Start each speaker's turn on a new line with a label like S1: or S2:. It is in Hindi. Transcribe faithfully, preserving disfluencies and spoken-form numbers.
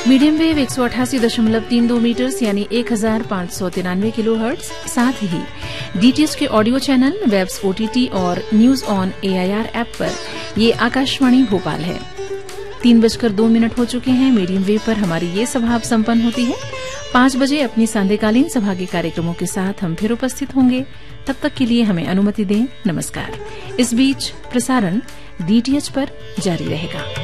S1: मीडियम वेव एक सौ अठासी दशमलव तीन दो मीटर्स यानी एक हजार पांच सौ तिरानवे किलो हर्ट्ज, साथ ही डीटीएच के ऑडियो चैनल, वेब्स ओटीटी और न्यूज ऑन एआईआर ऐप पर ये आकाशवाणी भोपाल है। तीन बजकर दो मिनट हो चुके हैं। मीडियम वेव पर हमारी ये सभा अब संपन्न होती है। पांच बजे अपनी सांध्यकालीन सभा के कार्यक्रमों के साथ हम फिर उपस्थित होंगे। तब तक के लिए हमें अनुमति दें। नमस्कार। इस बीच प्रसारण डीटीएच पर जारी रहेगा।